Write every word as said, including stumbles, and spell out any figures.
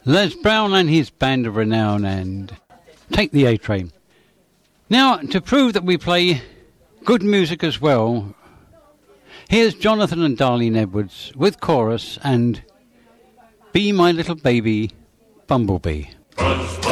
Les Brown and his band of renown, and Take the A-Train. Now, to prove that we play good music as well, here's Jonathan and Darlene Edwards with chorus and Be My Little Baby, Bumblebee.